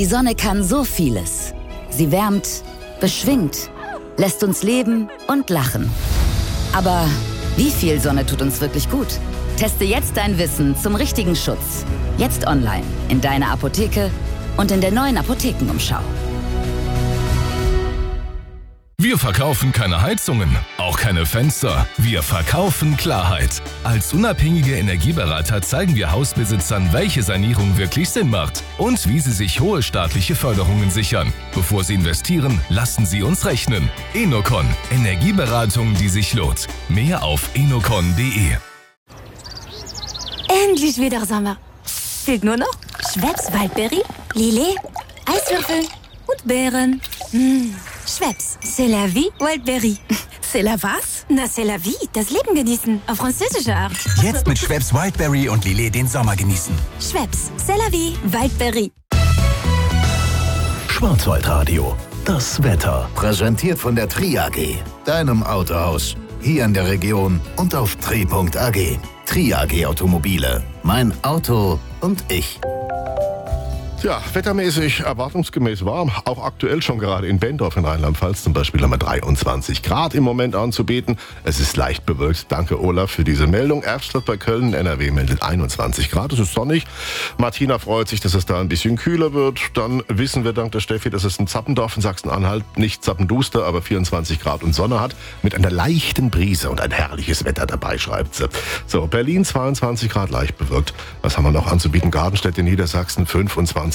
Die Sonne kann so vieles. Sie wärmt, beschwingt, lässt uns leben und lachen. Aber wie viel Sonne tut uns wirklich gut? Teste jetzt dein Wissen zum richtigen Schutz. Jetzt online, in deiner Apotheke und in der neuen Apothekenumschau. Wir verkaufen keine Heizungen, auch keine Fenster. Wir verkaufen Klarheit. Als unabhängige Energieberater zeigen wir Hausbesitzern, welche Sanierung wirklich Sinn macht und wie sie sich hohe staatliche Förderungen sichern. Bevor sie investieren, lassen sie uns rechnen. Enocon. Energieberatung, die sich lohnt. Mehr auf enocon.de. Endlich wieder Sommer. Fehlt nur noch Schweppes Waldbeere, Lillet, Eiswürfel und Beeren. Schweppes, c'est la vie, Wildberry. C'est la was? Na, c'est la vie, das Leben genießen, auf französische Art. Jetzt mit Schweppes Wildberry und Lillet den Sommer genießen. Schweppes, c'est la vie, Wildberry. Schwarzwaldradio, das Wetter. Präsentiert von der Tri AG, deinem Autohaus. Hier in der Region und auf tri.ag. Tri AG Automobile. Mein Auto und ich. Ja, wettermäßig erwartungsgemäß warm, auch aktuell schon gerade in Benndorf in Rheinland-Pfalz zum Beispiel haben wir 23 Grad im Moment anzubieten. Es ist leicht bewölkt. Danke Olaf für diese Meldung. Erftstadt bei Köln, NRW meldet 21 Grad, es ist sonnig. Martina freut sich, dass es da ein bisschen kühler wird. Dann wissen wir dank der Steffi, dass es in Zappendorf in Sachsen-Anhalt nicht zappenduster, aber 24 Grad und Sonne hat, mit einer leichten Brise und ein herrliches Wetter dabei, schreibt sie. So, Berlin 22 Grad leicht bewölkt. Was haben wir noch anzubieten? Gartenstädt in Niedersachsen 25